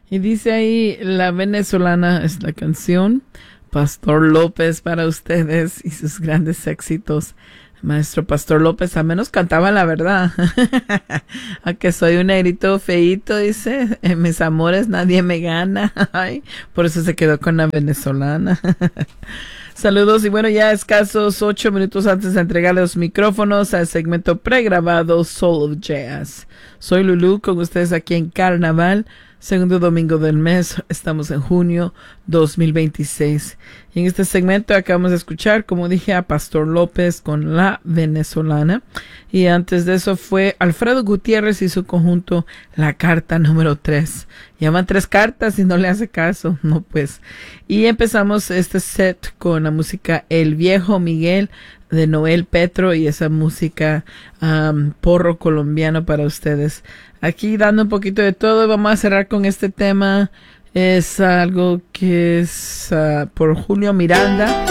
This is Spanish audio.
Y dice ahí, la venezolana es la canción. Pastor López para ustedes y sus grandes éxitos. Maestro Pastor López, al menos cantaba la verdad. Aunque soy un negrito feíto, dice, en mis amores nadie me gana. Ay, por eso se quedó con la venezolana. Saludos y bueno, ya escasos 8 minutos antes de entregarle los micrófonos al segmento pregrabado Soul of Jazz. Soy Lulú con ustedes aquí en Carnaval, segundo domingo del mes, estamos en junio 2026. Y en este segmento acabamos de escuchar, como dije, a Pastor López con La Venezolana. Y antes de eso fue Alfredo Gutiérrez y su conjunto La Carta número 3. Llaman 3 cartas y no le hace caso, no pues. Y empezamos este set con la música El Viejo Miguel de Noel Petro y esa música porro colombiano para ustedes. Aquí dando un poquito de todo, vamos a cerrar con este tema. Es algo que es por Julio Miranda.